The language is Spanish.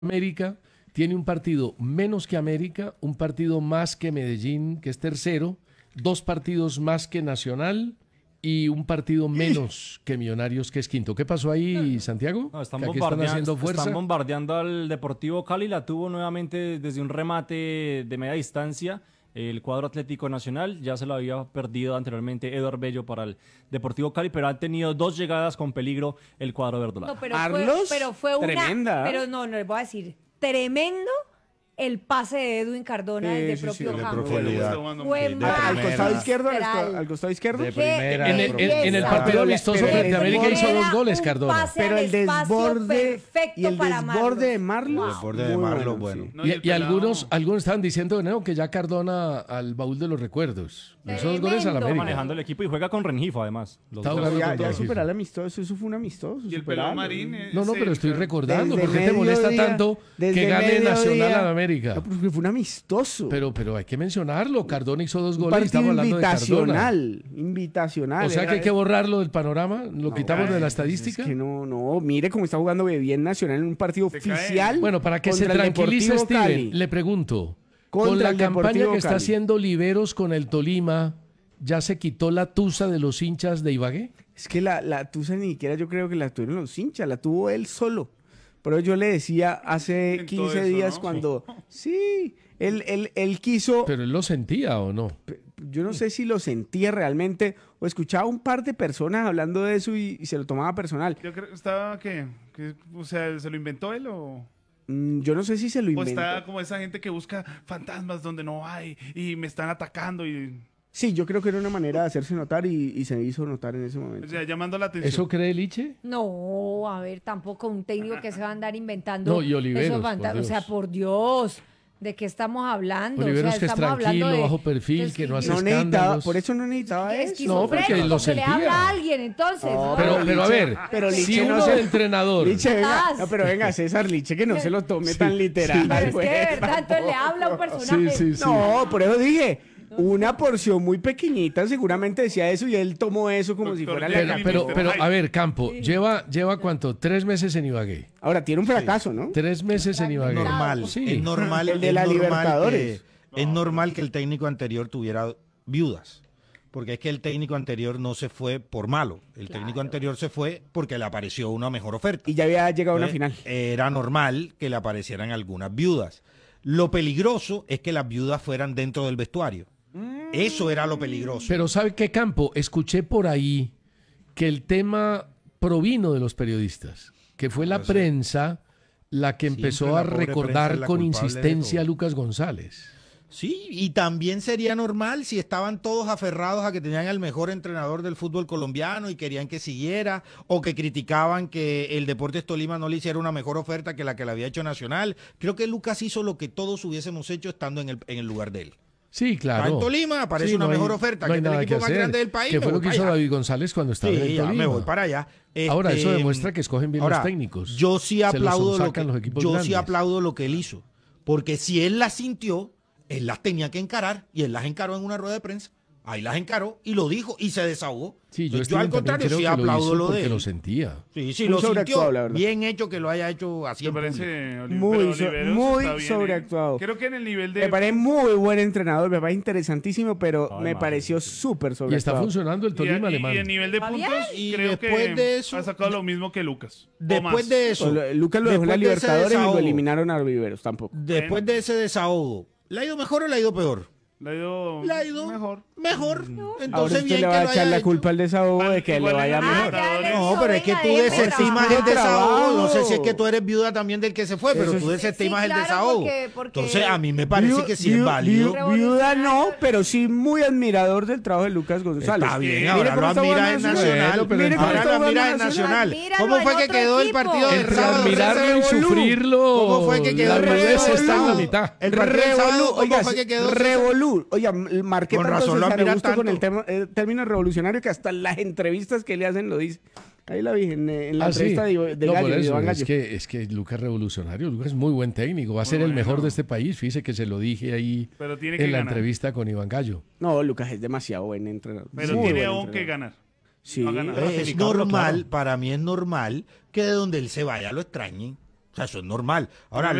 América tiene un partido menos que América, un partido más que Medellín, que es tercero, 2 partidos más que Nacional y un partido menos que Millonarios, que es quinto. ¿Qué pasó ahí, Santiago? No, están, ¿Que aquí están haciendo fuerza? están bombardeando al Deportivo Cali, la tuvo nuevamente desde un remate de media distancia. El cuadro Atlético Nacional ya se lo había perdido anteriormente Eduard Bello para el Deportivo Cali, pero han tenido 2 llegadas con peligro el cuadro verdolaga. No, pero Arlos, fue una... tremenda. Pero no, les voy a decir, tremendo el pase de Edwin Cardona desde propio de campo. profundidad. Fue De Al costado izquierdo, magistral. al costado izquierdo. De Qué primera. En el partido Pero- amistoso pero frente a el América desborde hizo 2 goles, Un Cardona. pase Pero al el espacio desborde perfecto y el para desborde de Marlos. Marlos. El desborde de muy Marlos, bueno. sí. No, Y el pelado- algunos estaban diciendo no, que ya Cardona al baúl de los recuerdos. Hizo 2 goles al Tremendo. Está América. manejando el equipo y juega con Rengifo además. Los Está dos. jugando Ya, contra ya el superar el amistoso, eso fue un amistoso. Y el pelado superarlo. Marín. No, ese- pero estoy recordando. Desde ¿Por qué te molesta mediodía- tanto que desde gane mediodía- Nacional al América? No, porque fue un amistoso. Pero hay que mencionarlo. Cardona hizo 2 un goles y partido estamos hablando de Cardona. invitacional. O sea que hay que borrarlo del panorama, lo quitamos de la estadística. Es que no, mire cómo está jugando bien Nacional en un partido Se cae. oficial. Bueno, para que se contra el tranquilice Deportivo Steven, Cali. le pregunto, Contra con la el campaña Deportivo que está Cali. haciendo Liberos con el Tolima, ¿ya se quitó la tusa de los hinchas de Ibagué? Es que la tusa ni siquiera yo creo que la tuvieron los hinchas, la tuvo él solo. Pero yo le decía hace En 15 todo eso, días ¿no? cuando... Sí, él quiso... ¿Pero él lo sentía o no? Yo no sé si lo sentía realmente o escuchaba un par de personas hablando de eso y se lo tomaba personal. Yo creo que estaba o sea, ¿se lo inventó él o Yo no sé si se lo inventó. está como esa gente que busca fantasmas donde no hay y me están atacando y Sí, yo creo que era una manera de hacerse notar y se hizo notar en ese momento. o sea, llamando la atención? ¿Eso cree Liche? No, a ver, tampoco un técnico que se va a andar inventando. No, y Oliveros, esos por fantasmas. O sea, Dios. por Dios, ¿de qué estamos hablando? Oliveros o sea, que es estamos tranquilo, hablando de- bajo perfil, que no hace No necesitaba, escándalos. por eso no necesitaba eso. Esquizofrénico, No, porque lo que le sentía. habla a alguien, entonces. No, ¿no? Pero a ver, pero si Liche no uno se- de entrenador... Liche, venga, Capaz. no, pero venga, César Liche, que no se lo tome tan literal. Pero es que pues, de verdad, entonces le habla a un personaje. Sí, sí. No, por eso dije, una porción muy pequeñita seguramente decía eso y él tomó eso como si fuera la Pero, a ver, Campo, lleva ¿cuánto? 3 meses en Ibagué. Ahora tiene un fracaso, ¿no? 3 meses en Ibagué. Normal, Sí. es normal. El de es la normal Libertadores. es normal que el técnico anterior tuviera viudas. Porque es que el técnico anterior no se fue por malo. El técnico anterior se fue porque le apareció una mejor oferta. Y ya había llegado a una Entonces, final. Era normal que le aparecieran algunas viudas. Lo peligroso es que las viudas fueran dentro del vestuario. Eso era lo peligroso. Pero ¿sabe qué, Campo? Escuché por ahí que el tema provino de los periodistas, que fue la prensa la que Siempre empezó la a pobre prensa recordar es la con culpable de insistencia a todo. Lucas González. Sí, y también sería normal si estaban todos aferrados a que tenían al mejor entrenador del fútbol colombiano y querían que siguiera, o que criticaban que el Deportes Tolima no le hiciera una mejor oferta que la que le había hecho Nacional. Creo que Lucas hizo lo que todos hubiésemos hecho estando en el lugar de él. Sí, Está claro. en Tolima, aparece Sí, una no hay- mejor oferta, no que hay es el nada equipo que más hacer. grande del país. Que me fue lo voy que para hizo allá. David González cuando estaba en Sí, el ya Tolima. me voy para allá. Ahora, eso Este, demuestra que escogen bien ahora, los técnicos. Yo sí Se los aplaudo sacan los equipos yo sí grandes. aplaudo lo que él hizo, porque si él las sintió, él las tenía que encarar y él las encaró en una rueda de prensa. Ahí las encaró y lo dijo y se desahogó. Sí, yo, Entonces, Steven, al también contrario creo sí que lo aplaudo hizo lo de porque él. lo sentía. Sí, sí, Muy lo sobreactuado, sintió. la verdad. Bien hecho que lo haya hecho así Me en público. parece Muy Oliveros sobreactuado. Creo que en el nivel de Me parece muy buen entrenador, me parece interesantísimo, pero Ay, me madre, pareció sí. súper Y está sobreactuado. funcionando el Tolima y alemán. en nivel de ¿Va puntos bien? Y creo después que de eso- ha sacado lo mismo que Lucas. O Después más. de eso, Lucas lo dejó en la después de ese Libertadores y lo desahogo, eliminaron a Viveros tampoco. después de ese desahogo, ¿le ha ido mejor o le ha ido peor? Le ha ido, Le ha ido mejor. Mejor. Ahora Entonces usted bien le que va a lo echar haya la hecho. culpa al desahogo de que le Igual vaya en la mejor. Libertadores. No, pero es que tú Venga, desestimas deje el de desahogo. trabajo. No sé si es que tú eres viuda también del que se fue, pero Eso tú es- desestimas Sí, el claro, desahogo. porque- Entonces a mí me parece que sí es Viu- válido. Viuda no, pero sí muy admirador del trabajo de Lucas González. Está bien, Mire ahora cómo lo está admira jugando en Nacional. Nacional. pero Mire cómo Ahora está lo admira en jugando Nacional. Míralo ¿Cómo en fue que otro quedó el equipo. partido del Entre sábado? admirarlo y Revolú. sufrirlo, ¿Cómo fue que quedó la el partido rudeza del está en la sábado? mitad. El partido del sábado, ¿cómo oiga, fue que quedó? revolú. Oiga, marqué Con tanto razón lo César admira Augusto con el tanto. término revolucionario que hasta las entrevistas que le hacen lo dice. Ahí la vi en la Ah, sí. entrevista de No, Gallo, por de eso, Iván Gallo. es que Lucas es revolucionario. Lucas es muy buen técnico. Va a ser el bueno. mejor de este país. Fíjese que se lo dije ahí Pero tiene que en la ganar. entrevista con Iván Gallo. No, Lucas es demasiado buen entrenador. Pero Muy tiene buen aún que entrenador. ganar. Sí, No ha ganado. Es Ratificarlo, normal, claro. para mí es normal que de donde él se vaya lo extrañen. O sea, eso es normal. Ahora,